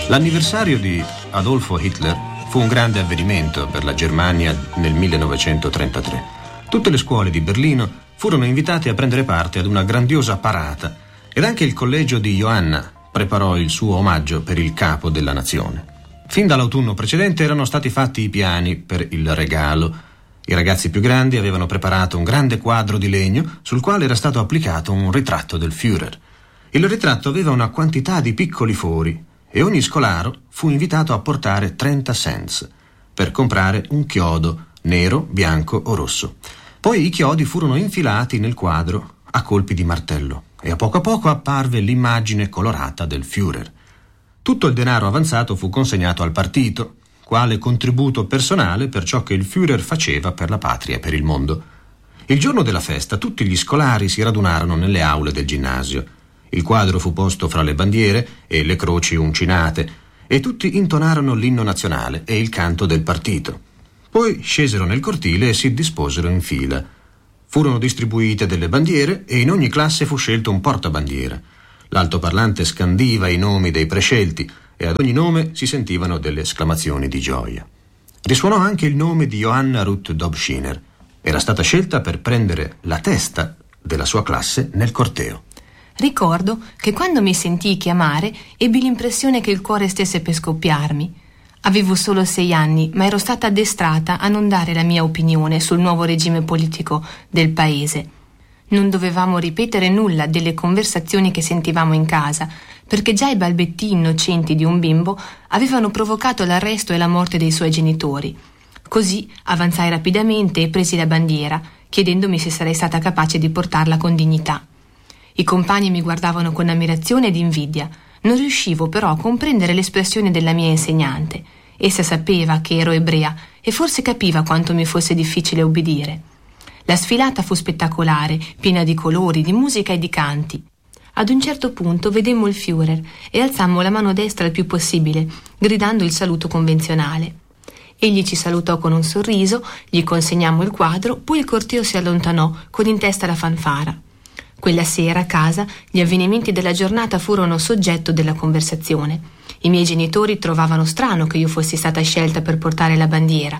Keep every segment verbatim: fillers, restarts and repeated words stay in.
L'anniversario di Adolfo Hitler fu un grande avvenimento per la Germania nel millenovecentotrentatré. Tutte le scuole di Berlino furono invitate a prendere parte ad una grandiosa parata ed anche il collegio di Johanna preparò il suo omaggio per il capo della nazione. Fin dall'autunno precedente erano stati fatti i piani per il regalo. I ragazzi più grandi avevano preparato un grande quadro di legno sul quale era stato applicato un ritratto del Führer. Il ritratto aveva una quantità di piccoli fori e ogni scolaro fu invitato a portare trenta cents per comprare un chiodo nero, bianco o rosso. Poi i chiodi furono infilati nel quadro a colpi di martello e a poco a poco apparve l'immagine colorata del Führer. Tutto il denaro avanzato fu consegnato al partito, quale contributo personale per ciò che il Führer faceva per la patria e per il mondo. Il giorno della festa tutti gli scolari si radunarono nelle aule del ginnasio. Il quadro fu posto fra le bandiere e le croci uncinate e tutti intonarono l'inno nazionale e il canto del partito. Poi scesero nel cortile e si disposero in fila. Furono distribuite delle bandiere e in ogni classe fu scelto un portabandiera. L'altoparlante scandiva i nomi dei prescelti e ad ogni nome si sentivano delle esclamazioni di gioia. Risuonò anche il nome di Johanna Ruth Dobschiner. Era stata scelta per prendere la testa della sua classe nel corteo. Ricordo che quando mi sentii chiamare ebbi l'impressione che il cuore stesse per scoppiarmi. Avevo solo sei anni, ma ero stata addestrata a non dare la mia opinione sul nuovo regime politico del paese. Non dovevamo ripetere nulla delle conversazioni che sentivamo in casa, perché già i balbetti innocenti di un bimbo avevano provocato l'arresto e la morte dei suoi genitori. Così avanzai rapidamente e presi la bandiera, chiedendomi se sarei stata capace di portarla con dignità. I compagni mi guardavano con ammirazione ed invidia. Non riuscivo però a comprendere l'espressione della mia insegnante. Essa sapeva che ero ebrea e forse capiva quanto mi fosse difficile obbedire. La sfilata fu spettacolare, piena di colori, di musica e di canti. Ad un certo punto vedemmo il Führer e alzammo la mano destra il più possibile, gridando il saluto convenzionale. Egli ci salutò con un sorriso, gli consegnammo il quadro, poi il corteo si allontanò con in testa la fanfara. Quella sera a casa gli avvenimenti della giornata furono soggetto della conversazione. I miei genitori trovavano strano che io fossi stata scelta per portare la bandiera.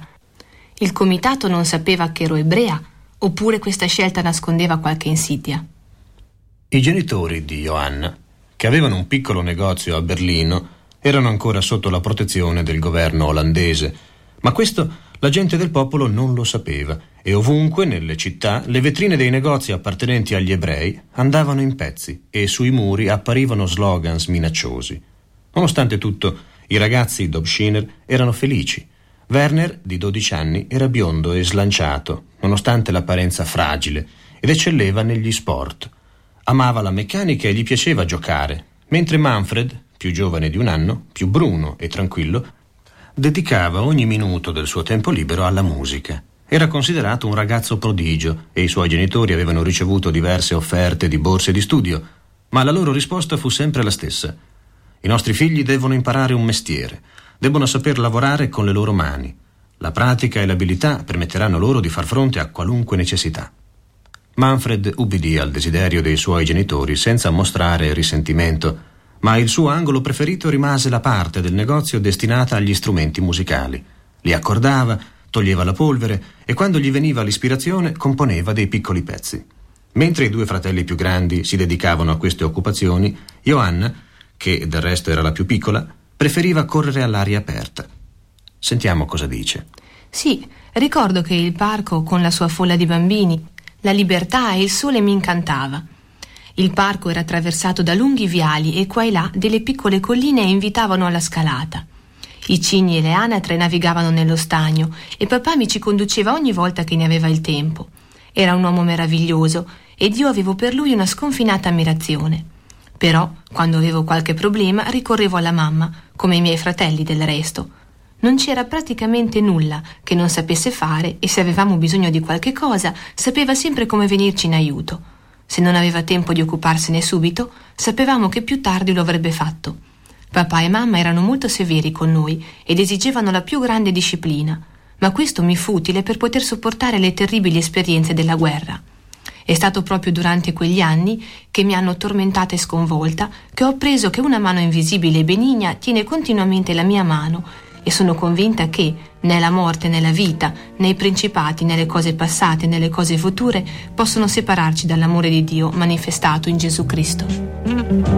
Il comitato non sapeva che ero ebrea, oppure questa scelta nascondeva qualche insidia. I genitori di Johanna, che avevano un piccolo negozio a Berlino, erano ancora sotto la protezione del governo olandese, ma questo la gente del popolo non lo sapeva e ovunque nelle città le vetrine dei negozi appartenenti agli ebrei andavano in pezzi e sui muri apparivano slogans minacciosi. Nonostante tutto, i ragazzi Dobschiner erano felici. Werner, di dodici anni, era biondo e slanciato, nonostante l'apparenza fragile, ed eccelleva negli sport. Amava la meccanica e gli piaceva giocare, mentre Manfred, più giovane di un anno, più bruno e tranquillo, dedicava ogni minuto del suo tempo libero alla musica. Era considerato un ragazzo prodigio e i suoi genitori avevano ricevuto diverse offerte di borse di studio, ma la loro risposta fu sempre la stessa. I nostri figli devono imparare un mestiere, debbono saper lavorare con le loro mani. La pratica e l'abilità permetteranno loro di far fronte a qualunque necessità. Manfred ubbidì al desiderio dei suoi genitori senza mostrare risentimento, ma il suo angolo preferito rimase la parte del negozio destinata agli strumenti musicali. Li accordava, toglieva la polvere e quando gli veniva l'ispirazione componeva dei piccoli pezzi. Mentre i due fratelli più grandi si dedicavano a queste occupazioni, Johanna, che del resto era la più piccola, preferiva correre all'aria aperta. Sentiamo cosa dice. Sì, ricordo che il parco con la sua folla di bambini, la libertà e il sole mi incantava. Il parco era attraversato da lunghi viali e qua e là delle piccole colline invitavano alla scalata. I cigni e le anatre navigavano nello stagno e papà mi ci conduceva ogni volta che ne aveva il tempo. Era un uomo meraviglioso ed io avevo per lui una sconfinata ammirazione. Però, quando avevo qualche problema, ricorrevo alla mamma, come i miei fratelli del resto. Non c'era praticamente nulla che non sapesse fare e se avevamo bisogno di qualche cosa, sapeva sempre come venirci in aiuto. Se non aveva tempo di occuparsene subito, sapevamo che più tardi lo avrebbe fatto. Papà e mamma erano molto severi con noi ed esigevano la più grande disciplina, ma questo mi fu utile per poter sopportare le terribili esperienze della guerra. È stato proprio durante quegli anni, che mi hanno tormentata e sconvolta, che ho appreso che una mano invisibile e benigna tiene continuamente la mia mano, e sono convinta che né la morte né la vita, né i principati né le cose passate né le cose future possono separarci dall'amore di Dio manifestato in Gesù Cristo.